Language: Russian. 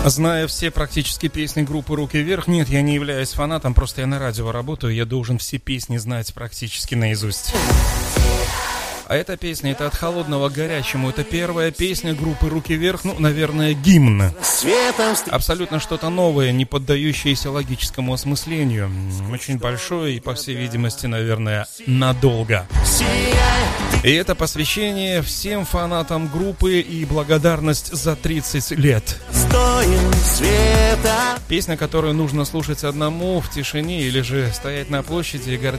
Зная все практически песни группы «Руки вверх», нет, я не являюсь фанатом, просто я на радио работаю, я должен все песни знать практически наизусть. А эта песня, это «От холодного к горячему», это первая песня группы «Руки вверх», ну, наверное, гимн. Абсолютно что-то новое, не поддающееся логическому осмыслению. Очень большое и, по всей видимости, наверное, надолго. И это посвящение всем фанатам группы и благодарность за 30 лет. Песня, которую нужно слушать одному в тишине или же стоять на площади и